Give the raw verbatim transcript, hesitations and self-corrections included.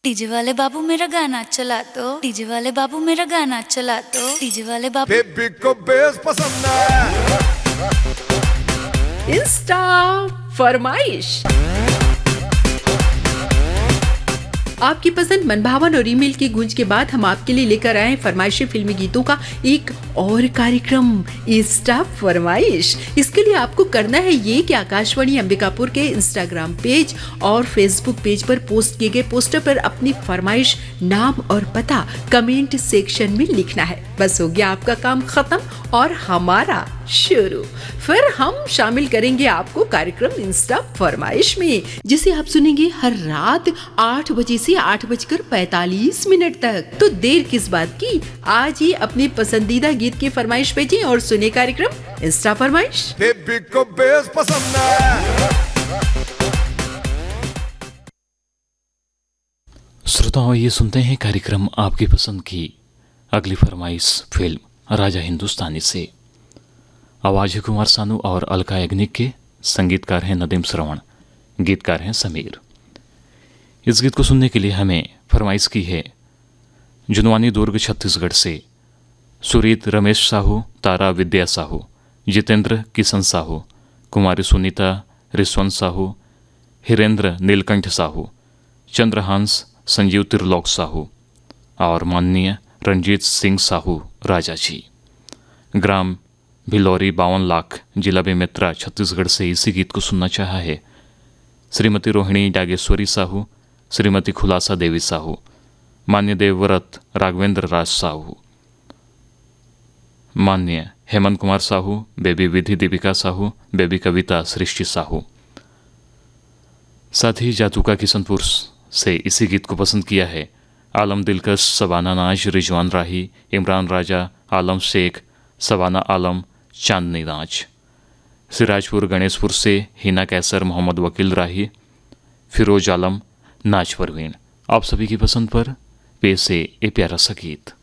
DJ वाले बाबू मेरा गाना चला दो, डीजे वाले बाबू मेरा गाना चला दो, डीजे वाले बाबू। बेबी को बेस पसंद है। इंस्टा फरमाइश। आपकी पसंद मनभावन और ईमेल की गूंज के बाद हम आपके लिए लेकर आए फरमाइशी फिल्मी गीतों का एक और कार्यक्रम इंस्टा फरमाइश। इसके लिए आपको करना है ये कि आकाशवाणी अंबिकापुर के इंस्टाग्राम पेज और फेसबुक पेज पर पोस्ट किए गए पोस्टर पर अपनी फरमाइश, नाम और पता कमेंट सेक्शन में लिखना है। बस हो गया आपका काम खत्म और हमारा शुरू। फिर हम शामिल करेंगे आपको कार्यक्रम इंस्टा फरमाइश में, जिसे आप सुनेंगे हर रात आठ बजे से आठ बजकर पैतालीस मिनट तक। तो देर किस बात की, आज ही अपनी पसंदीदा गीत की फरमाइश भेजें और सुने कार्यक्रम इंस्टा फरमाइश। बेबी को बेस पसंद है। श्रोताओं, ये सुनते हैं कार्यक्रम आपकी पसंद की अगली फरमाइश फिल्म राजा हिंदुस्तानी से। आवाज है कुमार सानू और अलका याग्निक के, संगीतकार हैं नदीम श्रवण, गीतकार हैं समीर। इस गीत को सुनने के लिए हमें फरमाइश की है जुनवानी दुर्ग छत्तीसगढ़ से सुरीत रमेश साहू, तारा विद्या साहू, जितेंद्र किशन साहू, कुमारी सुनीता रिश्वंत साहू, हिरेंद्र नीलकंठ साहू, चंद्रहांस संजीव त्रिलोक साहू और माननीय रंजीत सिंह साहू राजा जी। ग्राम भिलौरी बावन लाख, जिला बेमेत्रा, छत्तीसगढ़ से इसी गीत को सुनना चाहा है श्रीमती रोहिणी डागेश्वरी साहू, श्रीमती खुलासा देवी साहू, मान्य देवव्रत राघवेंद्र राज साहू, मान्य हेमंत कुमार साहू, बेबी विधि दीपिका साहू, बेबी कविता सृष्टि साहू। साथ ही जातुका किशनपुर से इसी गीत को पसंद किया है आलम दिलकश, सबाना नाज, रिजवान राही, इमरान राजा, आलम शेख, सबाना आलम, चांदनी नाज। सिराजपुर गणेशपुर से हिना कैसर, मोहम्मद वकील राही, फिरोज आलम, नाज परवीन। आप सभी की पसंद पर पेश है ये प्यारा सा गीत।